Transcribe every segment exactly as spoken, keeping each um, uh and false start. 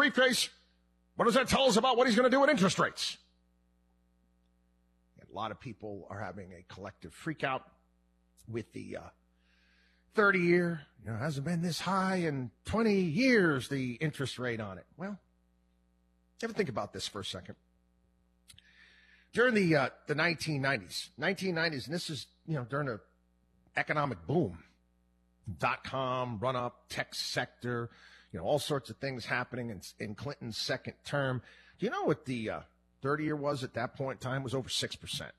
briefcase. What does that tell us about what he's going to do with interest rates? And a lot of people are having a collective freak out with the uh, thirty year. You know, it hasn't been this high in twenty years, the interest rate on it. Well, ever think about this for a second? During the uh, the nineteen nineties, nineteen nineties, and this is, you know, during a economic boom, dot-com, run-up, tech sector, you know, all sorts of things happening in, in Clinton's second term. Do you know what the uh, thirty-year was at that point in time? It was over six percent.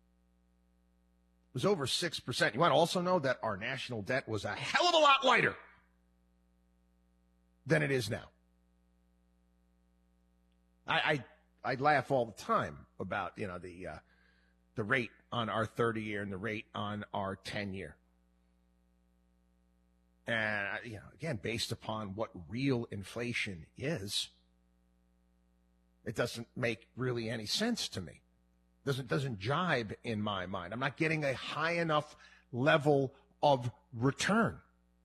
It was over six percent. You want to also know that our national debt was a hell of a lot lighter than it is now. I I, I laugh all the time about, you know, the uh, the rate on our thirty-year and the rate on our ten-year. And, you know, again, based upon what real inflation is, it doesn't make really any sense to me. Doesn't, doesn't jibe in my mind. I'm not getting a high enough level of return.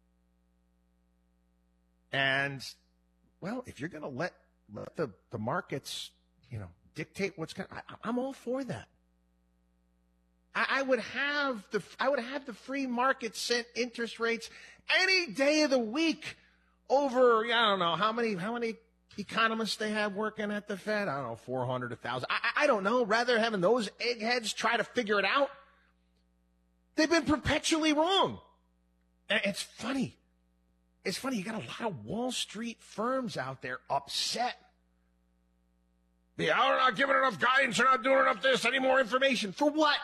And, well, if you're going to let, let the, the markets, you know, dictate what's going to, I'm all for that. I would have the I would have the free market set interest rates any day of the week over, I don't know, how many how many economists they have working at the Fed? I don't know, four hundred, one thousand. I, I don't know. Rather having those eggheads try to figure it out, they've been perpetually wrong. And it's funny. It's funny. You got a lot of Wall Street firms out there upset. Yeah, they're not giving enough guidance. They're not doing enough this. Any more information. For what?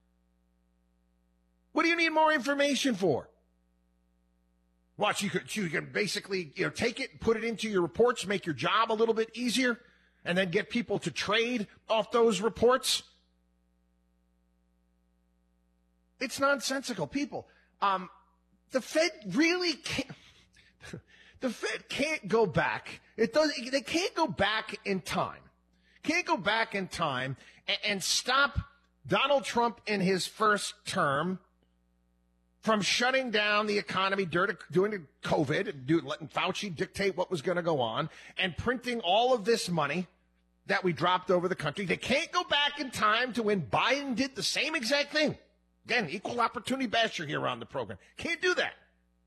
What do you need more information for? What, you could, you can basically, you know, take it, put it into your reports, make your job a little bit easier, and then get people to trade off those reports? It's nonsensical. People, um, the Fed really can't, the Fed can't go back. It does, they can't go back in time. Can't go back in time and, and stop Donald Trump in his first term from shutting down the economy during COVID, do, letting Fauci dictate what was going to go on, and printing all of this money that we dropped over the country. They can't go back in time to when Biden did the same exact thing. Again, equal opportunity basher here on the program. Can't do that.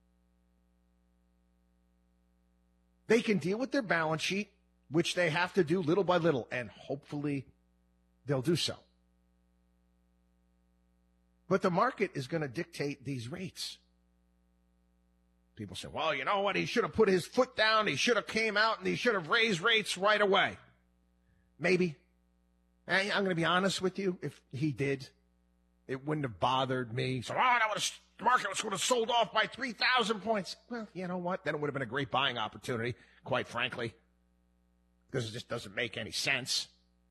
They can deal with their balance sheet, which they have to do little by little, and hopefully they'll do so. But the market is going to dictate these rates. People say, well, you know what? He should have put his foot down. He should have came out and he should have raised rates right away. Maybe. And I'm going to be honest with you. If he did, it wouldn't have bothered me. So, oh, that would have, the market would have sold off by three thousand points. Well, you know what? Then it would have been a great buying opportunity, quite frankly, because it just doesn't make any sense.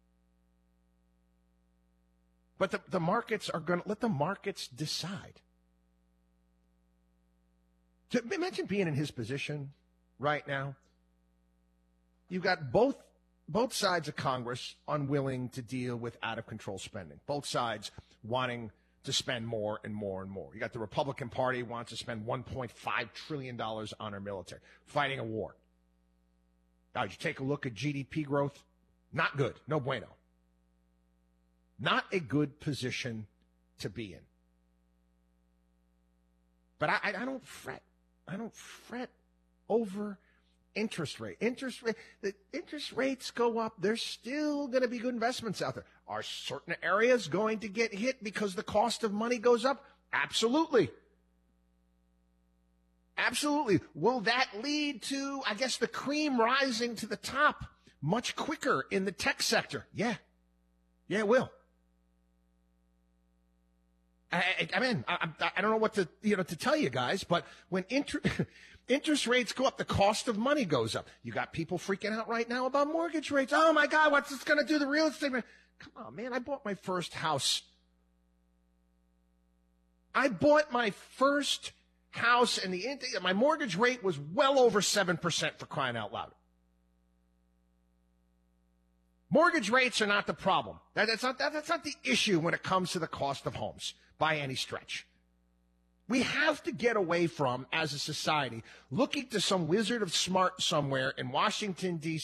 But the, the markets are going to let the markets decide. So imagine being in his position right now. You've got both, both sides of Congress unwilling to deal with out of control spending. Both sides wanting to spend more and more and more. You got the Republican Party wants to spend one point five trillion dollars on our military, fighting a war. Now, you take a look at G D P growth. Not good. No bueno. Not a good position to be in. But I, I don't fret. I don't fret over interest rate. Interest rate, the interest rates go up. There's still going to be good investments out there. Are certain areas going to get hit because the cost of money goes up? Absolutely. Absolutely. Will that lead to, I guess, the cream rising to the top much quicker in the tech sector? Yeah. Yeah, it will. I, I mean, I, I don't know what to, you know, to tell you guys, but when inter, interest rates go up, the cost of money goes up. You got people freaking out right now about mortgage rates. Oh my God, what's this going to do to the real estate? Come on, man. I bought my first house. I bought my first house and the, my mortgage rate was well over seven percent, for crying out loud. Mortgage rates are not the problem. That, that's not, that, that's not the issue when it comes to the cost of homes by any stretch. We have to get away from, as a society, looking to some wizard of smart somewhere in Washington, D C